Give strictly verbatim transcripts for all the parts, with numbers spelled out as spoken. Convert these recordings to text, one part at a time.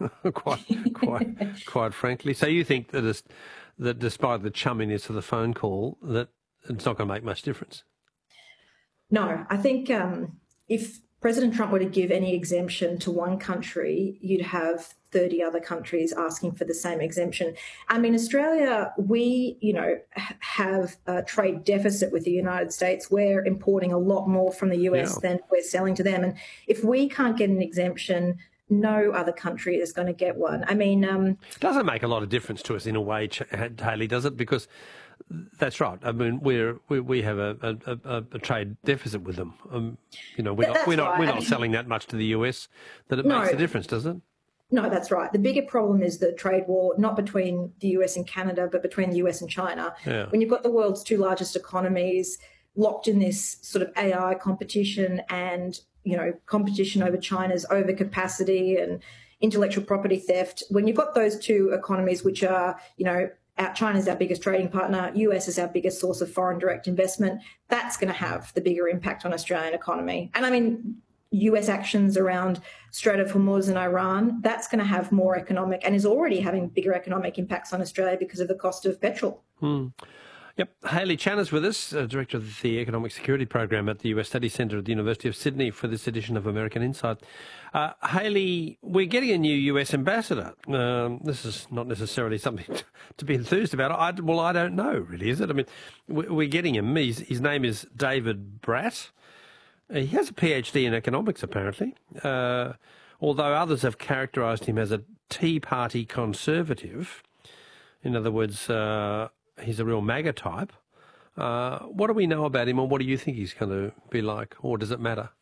quite, quite, quite frankly. So you think that, is, that despite the chumminess of the phone call, that it's not going to make much difference? No, I think um, if President Trump were to give any exemption to one country, you'd have thirty other countries asking for the same exemption. I mean, Australia, we, you know, have a trade deficit with the United States. We're importing a lot more from the U S yeah. than we're selling to them. And if we can't get an exemption, no other country is going to get one. I mean... Um, it doesn't make a lot of difference to us in a way, Hayley, does it? Because that's right. I mean, we're, we we have a, a, a trade deficit with them. Um, you know, we're not, we're not, right. we're not I mean, selling that much to the U S that it no, makes a difference, does it? No, that's right. The bigger problem is the trade war, not between the U S and Canada, but between the U S and China. Yeah. When you've got the world's two largest economies locked in this sort of A I competition and, you know, competition over China's overcapacity and intellectual property theft, when you've got those two economies, which are, you know, China's our biggest trading partner, U S is our biggest source of foreign direct investment, that's going to have the bigger impact on Australian economy. And I mean, U S actions around Strait of Hormuz and Iran, that's going to have more economic and is already having bigger economic impacts on Australia because of the cost of petrol. Hmm. Yep. Hayley Chan is with us, uh, Director of the Economic Security Program at the U S Study Centre at the University of Sydney for this edition of American Insight. Uh, Hayley, we're getting a new U S ambassador. Um, this is not necessarily something to, to be enthused about. I, well, I don't know, really, is it? I mean, we're getting him. He's, his name is David Brat. He has a PhD in economics, apparently, uh, although others have characterised him as a Tea Party conservative. In other words, uh, he's a real MAGA type. Uh, what do we know about him, and what do you think he's going to be like, or does it matter?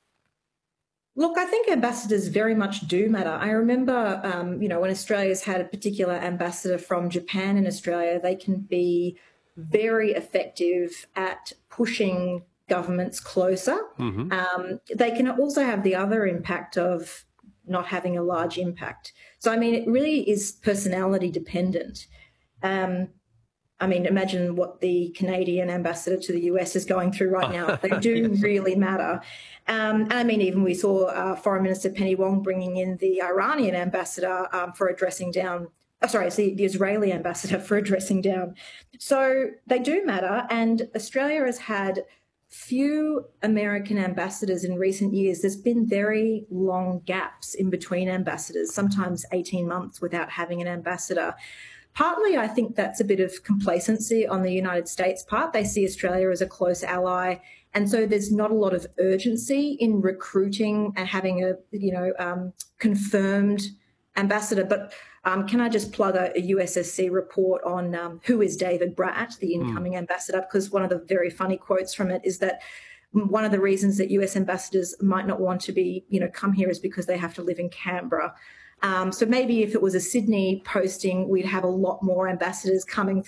Look, I think ambassadors very much do matter. I remember, um, you know, when Australia's had a particular ambassador from Japan in Australia, they can be very effective at pushing governments closer. Mm-hmm. Um, they can also have the other impact of not having a large impact. So, I mean, it really is personality dependent. Um, I mean, imagine what the Canadian ambassador to the U S is going through right now. They do yes. really matter. Um, and I mean, even we saw uh, Foreign Minister Penny Wong bringing in the Iranian ambassador um, for addressing down, oh, sorry, it's the, the Israeli ambassador for addressing down. So they do matter. And Australia has had few American ambassadors in recent years. There's been very long gaps in between ambassadors, sometimes eighteen months without having an ambassador. Partly, I think that's a bit of complacency on the United States' part. They see Australia as a close ally, and so there's not a lot of urgency in recruiting and having a, you know, um, confirmed ambassador. But um, can I just plug a, a U S S C report on um, who is David Brat, the incoming mm. ambassador? Because one of the very funny quotes from it is that one of the reasons that U S ambassadors might not want to be, you know, come here is because they have to live in Canberra. Um, so maybe if it was a Sydney posting, we'd have a lot more ambassadors coming.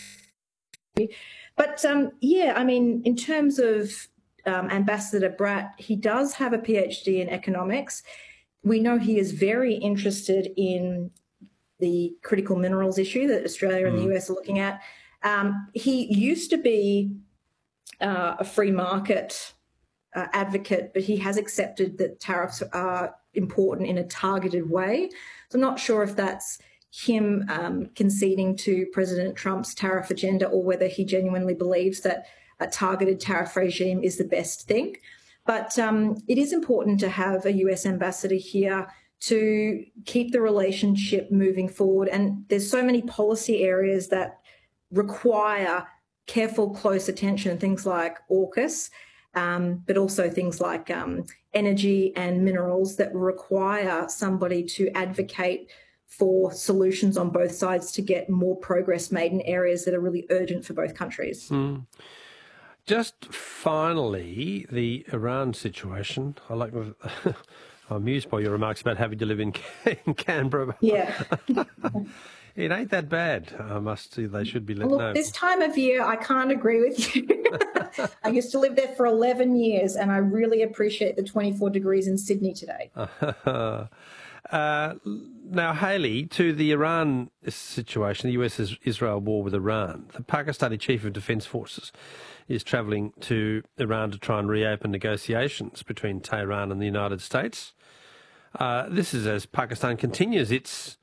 But um, yeah, I mean, in terms of um, Ambassador Brat, he does have a PhD in economics. We know he is very interested in the critical minerals issue that Australia and mm. the U S are looking at. Um, he used to be uh, a free market uh, advocate, but he has accepted that tariffs are important in a targeted way. So I'm not sure if that's him um, conceding to President Trump's tariff agenda or whether he genuinely believes that a targeted tariff regime is the best thing. But um, it is important to have a U S ambassador here to keep the relationship moving forward. And there's so many policy areas that require careful, close attention, things like AUKUS, um, but also things like um, energy and minerals that require somebody to advocate for solutions on both sides to get more progress made in areas that are really urgent for both countries. Mm. Just finally, the Iran situation. I like. I'm amused by your remarks about having to live in, in Canberra. Yeah. It ain't that bad. I must say they should be let Look, know. This time of year, I can't agree with you. I used to live there for eleven years, and I really appreciate the twenty-four degrees in Sydney today. Uh, now, Hayley, to the Iran situation, the U S-Israel war with Iran, the Pakistani Chief of Defence Forces is travelling to Iran to try and reopen negotiations between Tehran and the United States. Uh, this is as Pakistan continues its